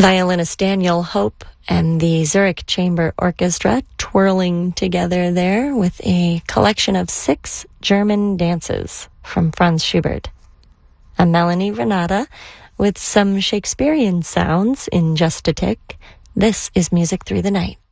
Violinist Daniel Hope and the Zurich Chamber Orchestra twirling together there with a collection of 6 German dances from Franz Schubert. I'm Melanie Renata with some Shakespearean sounds in just a tick. This is Music Through the Night.